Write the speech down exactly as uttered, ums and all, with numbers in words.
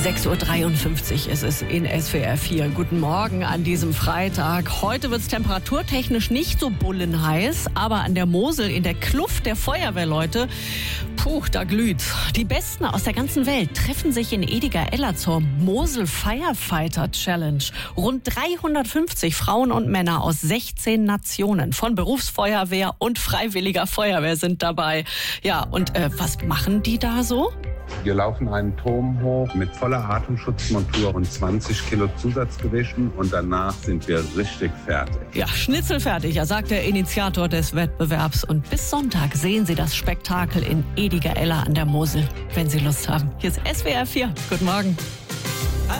sechs Uhr dreiundfünfzig ist es in S W R vier. Guten Morgen an diesem Freitag. Heute wird es temperaturtechnisch nicht so bullenheiß, aber an der Mosel in der Kluft der Feuerwehrleute, puh, da glüht's. Die Besten aus der ganzen Welt treffen sich in Ediger-Eller zur Mosel Firefighter Challenge. Rund dreihundertfünfzig Frauen und Männer aus sechzehn Nationen von Berufsfeuerwehr und Freiwilliger Feuerwehr sind dabei. Ja, und äh, was machen die da so? Wir laufen einen Turm hoch mit voller Atemschutzmontur und zwanzig Kilo Zusatzgewichten und danach sind wir richtig fertig. Ja, schnitzelfertig, ja, sagt der Initiator des Wettbewerbs. Und bis Sonntag sehen Sie das Spektakel in Ediger-Eller an der Mosel, wenn Sie Lust haben. Hier ist S W R vier. Guten Morgen.